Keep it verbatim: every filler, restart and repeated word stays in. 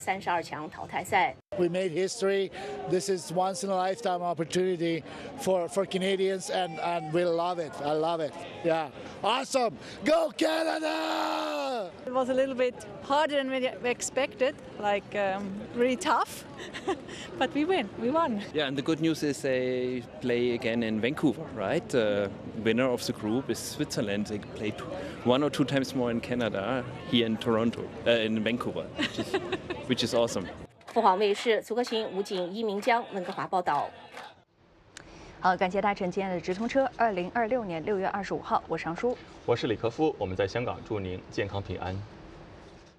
三十二强淘汰赛。 We made history. This is once in a lifetime opportunity for, for Canadians, and, and we love it. I love it. Yeah. Awesome. Go Canada! It was a little bit harder than we expected, like um, really tough, but we win. We won. Yeah, and the good news is they play again in Vancouver, right? Uh, winner of the group is Switzerland. They played one or two times more in Canada, here in Toronto, uh, in Vancouver, which is, which is awesome. 凤凰卫视苏克勤、吴景、伊明江温哥华报道。 好，感谢搭乘今天的直通车。二零二六年六月二十五号，我是尚书， 我是李克夫，我们在香港祝您健康平安。